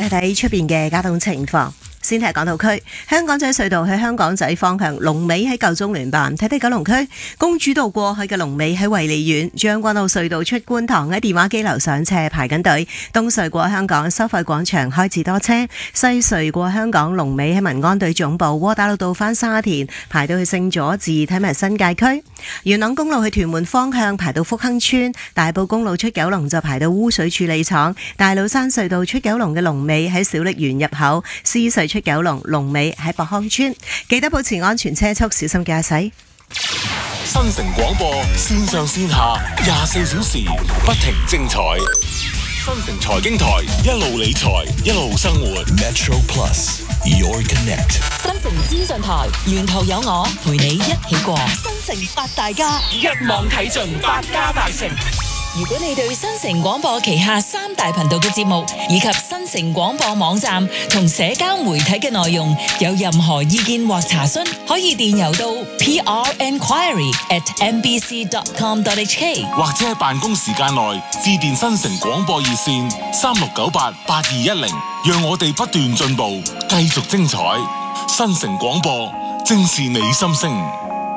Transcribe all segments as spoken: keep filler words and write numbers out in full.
睇睇出邊嘅交通情況。先睇港島區，香港仔隧道去香港仔方向龍尾喺舊中聯辦。睇睇九龍區，公主道過去嘅龍尾喺維利苑。將軍澳隧道出觀塘喺電話機樓上斜排緊隊。東隧過香港收費廣場開始多車。西隧過香港龍尾喺民安隊總部。窩打老道返沙田排到去聖佐治。睇埋新界區，元朗公路去屯門方向排到福亨村。大埔公路出九龍就排到污水處理廠。大老山隧道出九龍嘅龍尾喺小瀝源入口。獅隧出九龍龍尾喺博康村，記得保持安全車速，小心駕駛。 新城廣播線上線下廿四小時不停精彩。新城財經台一路理財一路生活。Metro Plus Your Connect。 新城資訊台沿途有我陪你一起過。新城八大家一網睇盡百家大成。如果你對新城廣播旗下三大頻道嘅節目以及新城廣播網站同社交媒體嘅內容有任何意見或查詢，可以電郵到 p r enquiry at m b c dot com dot h k， 或者喺辦公時間內致電新城廣播熱線三六九八八二一零，讓我哋不斷進步，繼續精彩。新城廣播正是你心聲。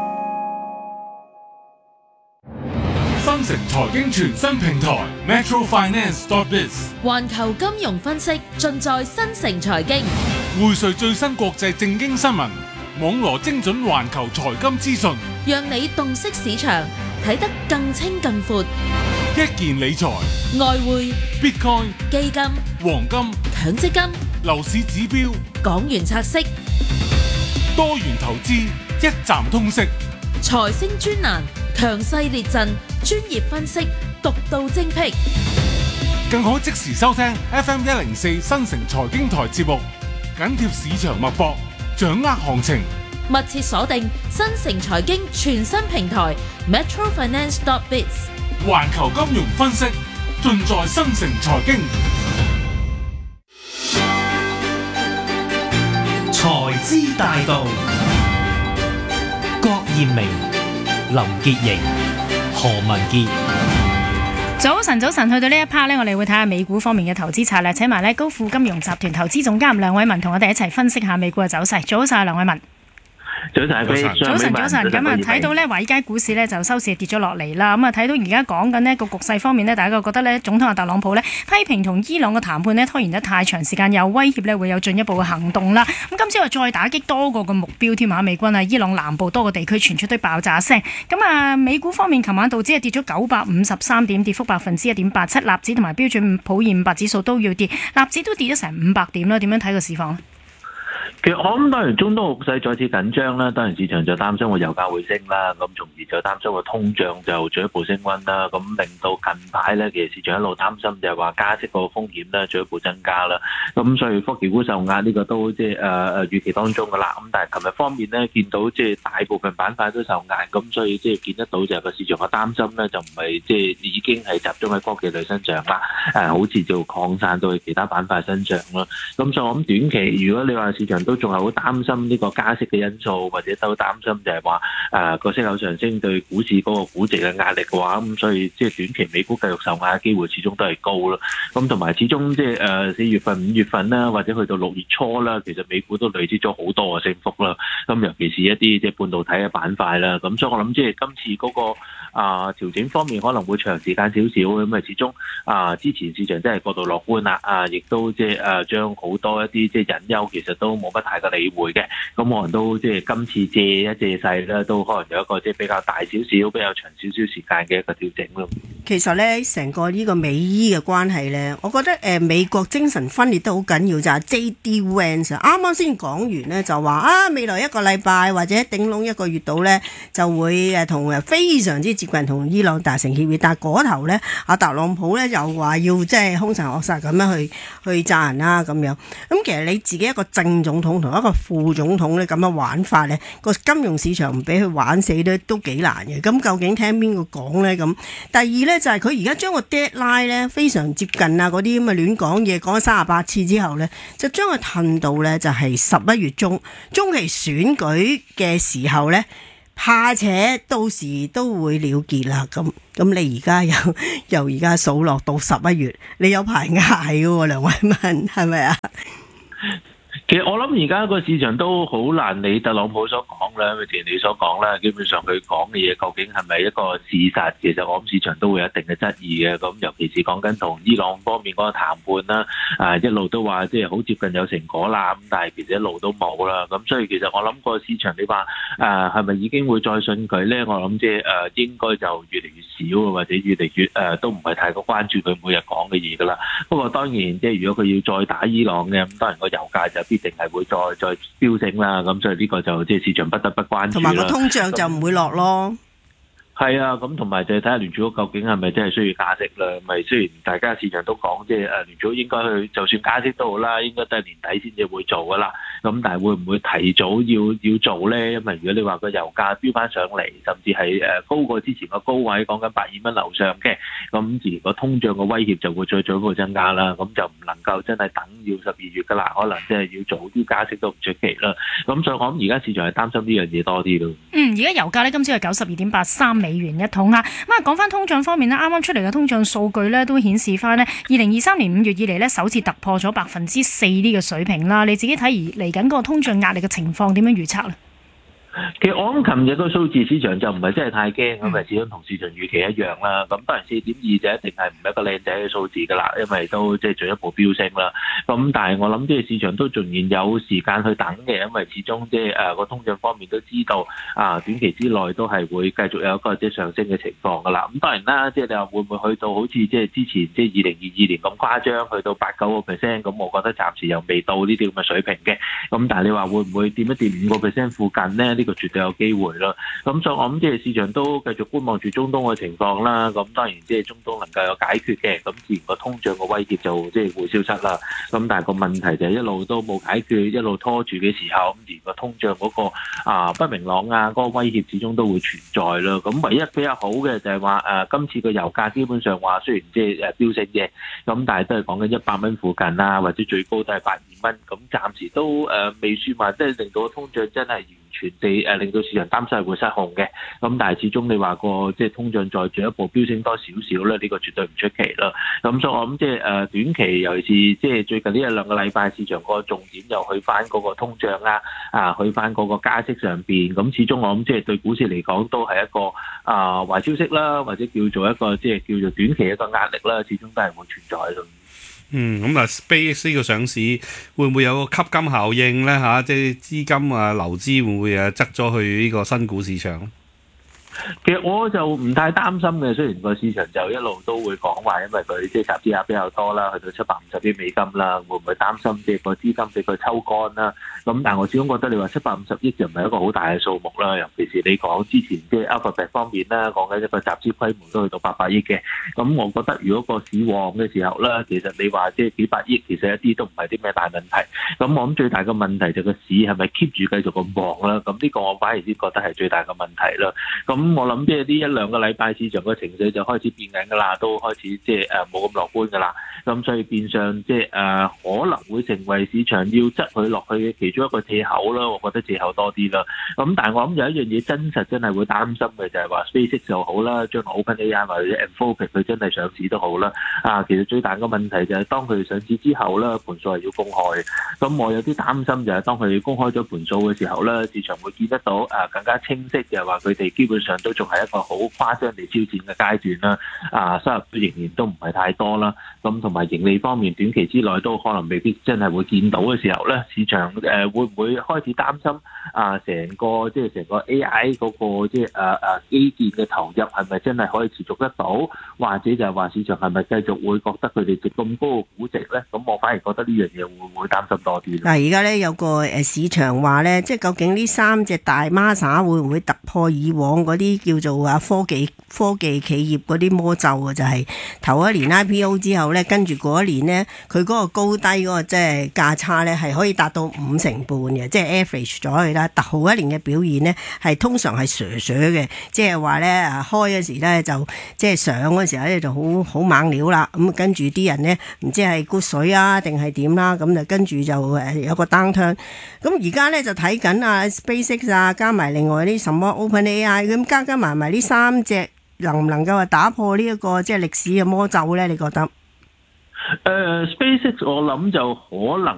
新城財經全新平台 Metro Finance dot biz， 環球金融分析盡在新城財經， 匯萃最新國際政經新聞，網羅精準環球財金資訊， 讓你洞悉市場，睇得更清更闊。 一件理財、 外匯、 Bitcoin、 基金、 黃金、 強積金、 樓市指標、 港元拆息、 多元投資，一站通識。 財星專欄，強勢列陣，專業分析，獨到精闢， 更可即時收聽 F M 一零四新城財經台節目，緊貼市場脈搏，掌握行情。 密切鎖定新城財經全新平台 Metro Finance dot biz， 環球金融分析盡在新城財經。 財資大道，郭艷明、林潔瑩、何文傑。 早晨，早晨，去到呢一 part 呢，我哋會睇下美股方面嘅投資策略，請埋呢高富金融集團投資總監梁偉文同我哋一齊分析下美股嘅走勢。早晨，梁偉文。 早晨，早晨， 早晨，早晨。咁啊，睇到呢華爾街股市呢就收市跌咗落嚟啦。咁啊，睇到而家講緊呢個局勢方面呢，大家覺得呢總統阿特朗普呢批評同伊朗嘅談判呢拖延得太長時間，有威脅呢會有進一步嘅行動啦。咁今朝又再打擊多個嘅目標添啊！美軍啊，伊朗南部多個地區傳出堆爆炸聲。咁啊，美股方面，琴晚道指係跌咗九百五十三點，跌幅百分之一點八七。納指同埋標準普爾五百指數都要跌，納指都跌咗成五百點啦。點樣睇個市況？ 其實我諗當然中東局勢再次緊張啦，當然市場就擔心個油價會升啦，咁從而就擔心個通脹就進一步升溫啦，咁令到近排咧其實市場一路擔心就係話加息個風險咧進一步增加啦，咁所以科技股受壓呢個都即係誒誒預期當中噶啦，咁但係琴日方面咧見到即係大部分板塊都受壓，咁所以即係見得到就係個市場嘅擔心咧就唔係即係已經係集中喺科技類身上啦，誒好似就擴散到去其他板塊身上咯，咁所以我諗短期如果你話市場都仲係好擔心呢個加息嘅因素，或者都擔心就係話誒個息口上升對股市嗰個估值嘅壓力嘅話，咁所以即係短期美股繼續受壓嘅機會始終都係高咯。咁同埋始終即係誒四月份、五月份啦，或者去到六月初啦，其實美股都累積咗好多嘅升幅啦。咁尤其是一啲即係半導體嘅板塊啦。咁所以我諗即係今次嗰個啊調整方面可能會長時間少少，咁啊始終啊之前市場真係過度樂觀啦，啊亦都即係誒將好多一啲即係隱憂其實都冇乜太過理會嘅，咁可能都即係今次借一借勢咧，都可能有一個即係比較大少少、比較長少少時間嘅一個調整咯。 其實咧，成個呢個美伊嘅關係咧，我覺得誒、呃、美國精神分裂都好緊要，就係、是、J D Vance 啱啱先講完咧，就話啊未來一個禮拜或者頂籠一個月度咧，就會誒同誒非常之接近同伊朗達成協議，但係嗰頭咧，阿特朗普咧又話要即係兇神惡煞咁樣去去炸人啦咁樣。咁其實你自己一個正總統同一個副總統咧咁樣玩法咧，個金融市場唔俾佢玩死咧都幾難嘅。咁究竟聽邊個講咧？咁第二咧就係佢而家將個 deadline 咧非常接近啊，嗰啲咁嘅亂講嘢講咗三十八次之後咧，就將佢褪到咧就係十一月中中期選舉嘅時候咧。 怕且到時都會了結啦。咁咁你而家又由而家數落到十一月，你有排捱嘅喎，梁偉文係咪啊？ 其實我諗而家個市場都好難理特朗普所講啦，正如你所講啦，基本上佢講嘅嘢究竟係咪一個事實？其實我諗市場都會有一定嘅質疑嘅。咁尤其是講緊同伊朗方面嗰個談判啦，啊一路都話即係好接近有成果啦，咁但係其實一路都冇啦。咁所以其實我諗個市場你話誒係咪已經會再信佢咧？我諗即係誒應該就越嚟越少，或者越嚟越誒、呃、都唔係太過關注佢每日講嘅嘢噶啦。不過當然即係如果佢要再打伊朗嘅，咁當然個油價就必定係會再再飆升啦，咁所以呢個就即係市場不得不關注啦。 同埋個通脹就唔會落咯。 係啊，咁同埋就係睇下聯儲局究竟係咪真係需要加息啦？咪雖然大家市場都講，即係誒聯儲局應該去，就算加息都好啦，應該都係年底先至會做噶啦。咁但係會唔會提早要要做咧？因為如果你話個油價飆翻上嚟，甚至係誒高過之前個高位，講緊百二蚊樓上嘅，咁自然個通脹個威脅就會再進一步增加啦。咁就唔能夠真係等要十二月噶啦，可能即係要早啲加息都唔出奇啦。咁所以我諗而家市場係擔心呢樣嘢多啲咯。 嗯，而家油價咧今朝係九十二點八三美元一桶啊。咁啊，講翻通脹方面咧，啱啱出嚟嘅通脹數據咧都顯示翻呢，二零二三年五月以嚟咧首次突破咗百分之四呢個水平啦。你自己睇而嚟緊個通脹壓力嘅情況點樣預測咧？ 其實我諗琴日個數字市場就唔係真係太驚，咁咪始終同市場預期一樣啦。咁當然四點二就一定係唔係一個靚仔嘅數字㗎啦，因為都即係進一步飆升啦。咁但係我諗即係市場都仍然有時間去等嘅，因為始終即係誒個通脹方面都知道啊，短期之內都係會繼續有一個即係上升嘅情況㗎啦。咁當然啦，即係你話會唔會去到好似即係之前即係二零二二年咁誇張，去到八九個 percent，咁我覺得暫時又未到呢啲咁嘅水平嘅。咁但係你話會唔會掂一掂五個 percent 附近咧？呢個絕對有機會啦。咁所以我諗即係市場都繼續觀望住中東嘅情況啦。咁當然即係中東能夠有解決嘅，咁自然個通脹嘅威脅就即係會消失啦。咁但係個問題就係一路都冇解決，一路拖住嘅時候，咁而個通脹嗰個啊不明朗啊嗰個威脅始終都會存在啦。咁唯一比較好嘅就係話誒今次個油價基本上話雖然即係誒飆升嘅，咁但係都係講緊一百蚊附近啦，或者最高都係百二蚊。咁暫時都誒未算話即係令到個通脹真係完全地誒令到市場擔心係會失控嘅。咁但係始終你話個即係通脹再進一步飆升多少少咧，呢個絕對唔出奇啦。咁所以我諗即係誒短期，尤其是即係最近呢一兩個禮拜，市場個重點又去翻嗰個通脹啦，啊去翻嗰個加息上邊。咁始終我諗即係對股市嚟講都係一個啊壞消息啦，或者叫做一個即係叫做短期一個壓力啦，始終都係會存在咯。 嗯，咁啊，Space 呢個上市會唔會有個吸金效應咧？嚇、啊，即係資金啊流資會唔會誒側咗去呢個新股市場？ 其實我就唔太擔心嘅，雖然個市場就一路都會講話，因為佢即係集資額比較多啦，去到七百五十億美金啦，會唔會擔心即係個資金俾佢抽乾啦？咁但係我始終覺得你話七百五十億就唔係一個好大嘅數目啦，尤其是你講之前即係 Alphabet 方面啦，講緊一個集資規模都去到八百億嘅，咁我覺得如果個市旺嘅時候咧，其實你話即係幾百億，其實一啲都唔係啲咩大問題。咁我諗最大嘅問題就個市係咪 keep 住繼續咁旺啦？咁呢個我反而先覺得係最大嘅問題啦。咁我諗即係呢一兩個禮拜市場嘅情緒就開始變緊㗎啦，都開始即係誒冇咁樂觀㗎啦。咁所以變相即係誒可能會成為市場要執佢落去嘅其中一個藉口啦。我覺得藉口多啲啦。咁但係我諗有一樣嘢真實真係會擔心嘅就係話 SpaceX 就好啦，將來 OpenAI 或者 Anthropic 佢真係上市都好啦。啊，其實最大嘅問題就係當佢哋上市之後咧，盤數係要公開。咁我有啲擔心就係當佢哋公開咗盤數嘅時候咧，市場會見得到誒更加清晰，就係話佢哋基本上都仲係一個好誇張地超前嘅階段啦。啊，收入仍然都唔係太多啦。咁同埋盈利方面，短期之內都可能未必真係會見到嘅時候咧，市場誒會唔會開始擔心啊？成個即係成個 A I 嗰個即係誒誒基建嘅投入係咪真係可以持續得到？或者就係話市場係咪繼續會覺得佢哋值咁高嘅估值咧？咁我反而覺得呢樣嘢會唔會擔心多啲？ 嗱，而家咧有個誒市場話咧，即係究竟呢三隻大孖沙會唔會突破以往嗰啲啲叫做啊科技科技企業嗰啲魔咒啊，就係、是、頭一年 I P O 之後咧，跟住嗰一年咧，佢嗰個高低嗰個即係價差咧係可以達到五成半嘅，即係 average 咗佢啦。頭一年嘅表現咧係通常係瀉瀉嘅，即係話咧啊開嗰時咧就即係上嗰時候咧就好好猛料啦。咁跟住啲人咧唔知係沽水啊定係點啦，咁就跟住就誒有個 downturn。咁而家咧就睇緊啊 SpaceX 啊，加埋另外啲什麼 OpenAI 咁加加埋埋呢三隻，能唔能夠話打破呢、這、一個即係歷史嘅魔咒咧？你覺得？ 誒、uh, SpaceX 我諗就可能。